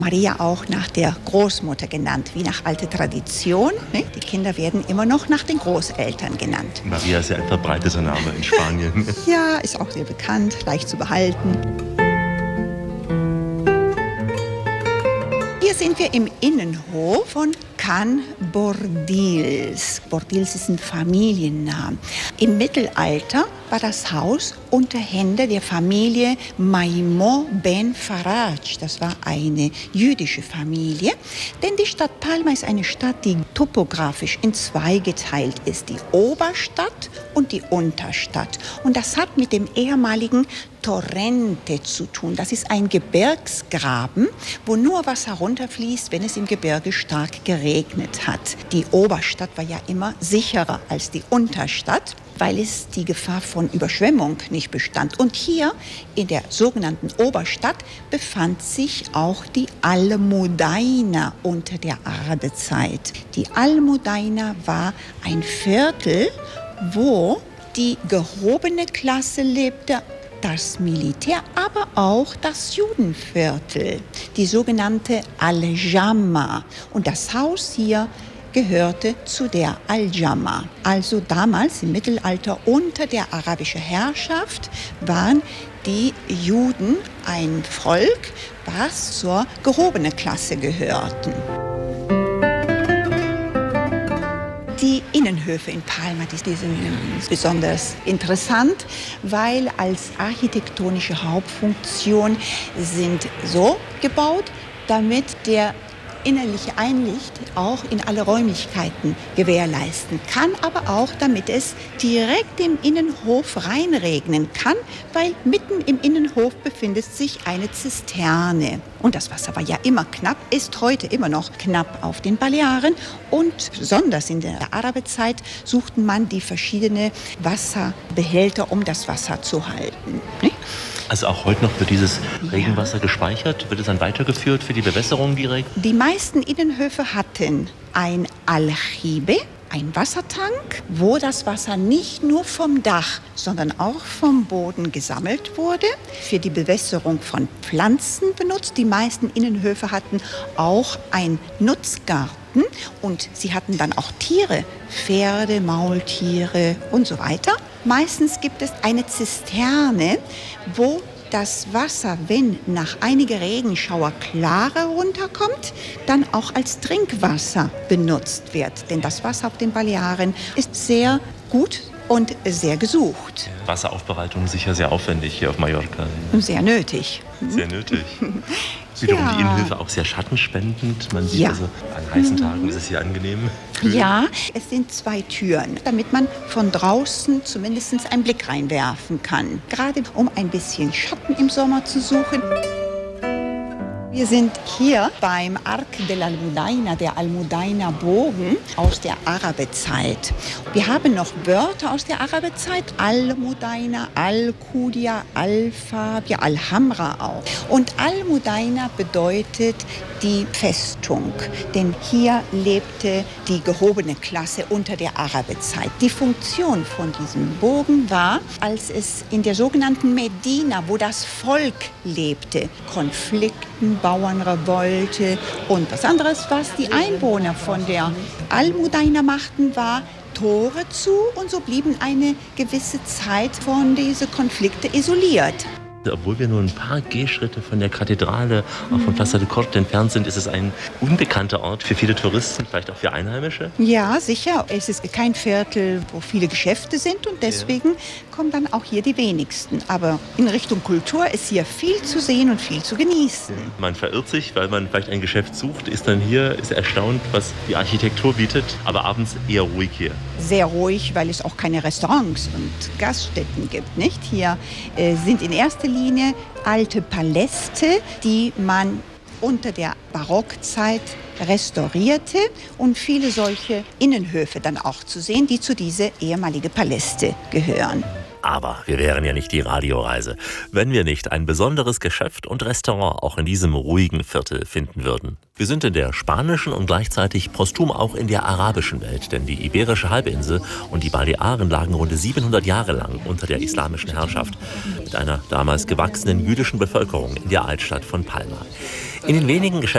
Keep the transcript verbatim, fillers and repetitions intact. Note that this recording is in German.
Maria auch nach der Großmutter genannt, wie nach alter Tradition. Ne? Die Kinder werden immer noch nach den Großeltern genannt. Maria ist ja ein verbreiteter Name in Spanien. Ja, ist auch sehr bekannt, leicht zu behalten. Hier sind wir im Innenhof von Can Bordils. Bordils ist ein Familiennamen. Im Mittelalter war das Haus unter Händen der Familie Maimon ben Faraj. Das war eine jüdische Familie. Denn die Stadt Palma ist eine Stadt, die topografisch in zwei geteilt ist. Die Oberstadt und die Unterstadt. Und das hat mit dem ehemaligen Torrente zu tun. Das ist ein Gebirgsgraben, wo nur Wasser runterfließt, wenn es im Gebirge stark geregnet hat. Die Oberstadt war ja immer sicherer als die Unterstadt, weil es die Gefahr von Überschwemmung nicht bestand. Und hier in der sogenannten Oberstadt befand sich auch die Almudaina unter der Arabezeit. Die Almudaina war ein Viertel, wo die gehobene Klasse lebte, das Militär, aber auch das Judenviertel, die sogenannte Al-Jamma. Und das Haus hier gehörte zu der Al-Jamma. Also damals im Mittelalter unter der arabischen Herrschaft waren die Juden ein Volk, was zur gehobenen Klasse gehörten. Die Innenhöfe in Palma, die sind besonders interessant, weil als architektonische Hauptfunktion sind so gebaut, damit der innerliche Einlicht auch in alle Räumlichkeiten gewährleisten kann, aber auch damit es direkt im Innenhof reinregnen kann, weil mitten im Innenhof befindet sich eine Zisterne. Und das Wasser war ja immer knapp, ist heute immer noch knapp auf den Balearen. Und besonders in der Arabezeit suchte man die verschiedenen Wasserbehälter, um das Wasser zu halten. Ne? Also auch heute noch wird dieses Regenwasser gespeichert? Wird es dann weitergeführt für die Bewässerung direkt? Die meisten Innenhöfe hatten ein Aljibe, ein Wassertank, wo das Wasser nicht nur vom Dach, sondern auch vom Boden gesammelt wurde, für die Bewässerung von Pflanzen benutzt. Die meisten Innenhöfe hatten auch einen Nutzgarten und sie hatten dann auch Tiere, Pferde, Maultiere und so weiter. Meistens gibt es eine Zisterne, wo das Wasser, wenn nach einiger Regenschauer klarer runterkommt, dann auch als Trinkwasser benutzt wird. Denn das Wasser auf den Balearen ist sehr gut und sehr gesucht. Wasseraufbereitung sicher sehr aufwendig hier auf Mallorca. Sehr nötig. Sehr nötig. Wiederum Ja. die Innenhöfe auch sehr schattenspendend. Man sieht Ja. also, an heißen Tagen ist es hier angenehm. Kühl. Ja, es sind zwei Türen, damit man von draußen zumindest einen Blick reinwerfen kann. Gerade um ein bisschen Schatten im Sommer zu suchen. Wir sind hier beim Arc de la Almudaina, der Almudaina-Bogen aus der Arabezeit. Wir haben noch Wörter aus der Arabezeit, Almudaina, Al-Qudia, Al-Fab, ja, Al-Hamra auch. Und Almudaina bedeutet die Festung, denn hier lebte die gehobene Klasse unter der Arabezeit. Die Funktion von diesem Bogen war, als es in der sogenannten Medina, wo das Volk lebte, Konflikten, Bauernrevolte und was anderes, was die Einwohner von der Almudaina machten, war Tore zu, und so blieben eine gewisse Zeit von diesen Konflikten isoliert. Obwohl wir nur ein paar Gehschritte von der Kathedrale, auch von Plaza de Corte entfernt sind, ist es ein unbekannter Ort für viele Touristen, vielleicht auch für Einheimische. Ja, sicher. Es ist kein Viertel, wo viele Geschäfte sind, und deswegen ja. kommen dann auch hier die wenigsten. Aber in Richtung Kultur ist hier viel zu sehen und viel zu genießen. Man verirrt sich, weil man vielleicht ein Geschäft sucht, ist dann hier, ist erstaunt, was die Architektur bietet, aber abends eher ruhig hier. Sehr ruhig, weil es auch keine Restaurants und Gaststätten gibt, nicht? Hier äh, sind in erster Linie alte Paläste, die man unter der Barockzeit restaurierte, und viele solche Innenhöfe dann auch zu sehen, die zu diesen ehemaligen Paläste gehören. Aber wir wären ja nicht die Radioreise, wenn wir nicht ein besonderes Geschäft und Restaurant auch in diesem ruhigen Viertel finden würden. Wir sind in der spanischen und gleichzeitig posthum auch in der arabischen Welt, denn die Iberische Halbinsel und die Balearen lagen rund siebenhundert Jahre lang unter der islamischen Herrschaft mit einer damals gewachsenen jüdischen Bevölkerung in der Altstadt von Palma. In den wenigen